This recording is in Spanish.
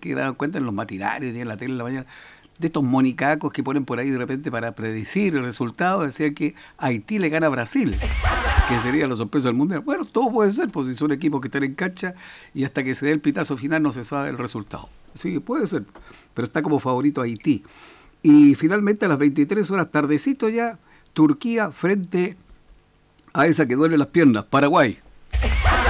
que dan cuenta en los matinarios, en la tele en la mañana, de estos monicacos que ponen por ahí de repente para predecir el resultado, decía que Haití le gana a Brasil, que sería la sorpresa del Mundial. Bueno, todo puede ser, pues si son equipos que están en cancha y hasta que se dé el pitazo final no se sabe el resultado. Sí, puede ser, pero está como favorito Haití. Y finalmente a las 23 horas, tardecito ya, Turquía frente a esa que duele las piernas, Paraguay.